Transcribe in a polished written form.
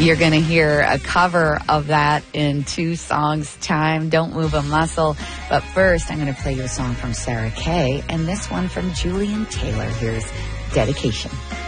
You're going to hear a cover of that in 2 songs' time. Don't Move a Muscle. But first, I'm going to play you a song from Sarah Kay and this one from Julian Taylor. Here's Dedication.